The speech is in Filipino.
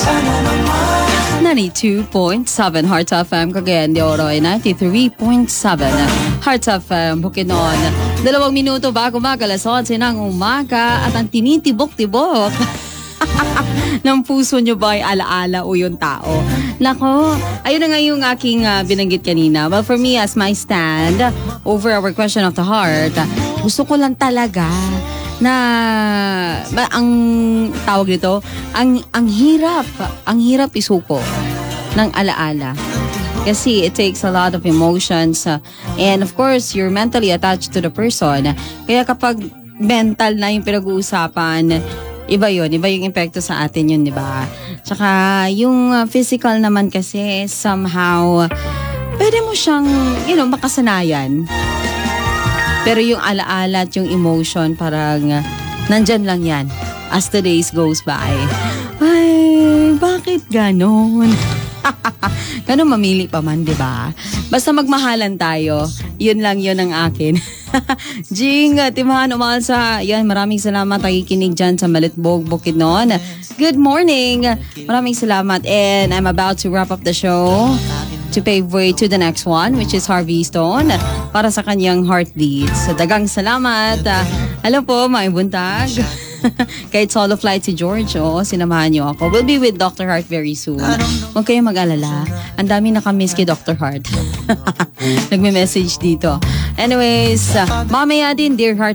92.7 Hearts FM, Cagayan de Oro ay 93.7 Hearts FM, Bukidnon. 2 minuto bago alas 11 ng umaga at ang tinitibok-tibok ng puso nyo ba ay alaala o yung tao? Nako, ayun na nga yung aking binanggit kanina. Well, for me, as my stand over our question of the heart, gusto ko lang talaga na ang tawag nito, ang hirap isuko ng alaala. Kasi it takes a lot of emotions and of course, you're mentally attached to the person. Kaya kapag mental na yung pinag-uusapan, iba yung epekto sa atin yun, di ba? Tsaka yung physical naman kasi somehow, pwede mo siyang, makasanayan. Pero yung alaala at yung emotion, parang nandyan lang yan as the days goes by. Ay, bakit ganon? Ganon mamili pa man, di ba? Basta magmahalan tayo, yun lang yun ang akin. Jing, Timahan, umalsa. Yan, maraming salamat. Nakikinig dyan sa Malitbog, Bukidnon. Good morning. Maraming salamat. And I'm about to wrap up the show to pave way to the next one, which is Harvey Stone, para sa kanyang Heartbeats. So, dagang salamat. Hello po, may buntag. Kahit solo flight si George, sinamahan niyo ako. We'll be with Dr. Heart very soon. Huwag kayong mag-alala. Ang dami nakamiss kay Dr. Heart. Nagme-message dito. Anyways, mamaya din, Dear Heart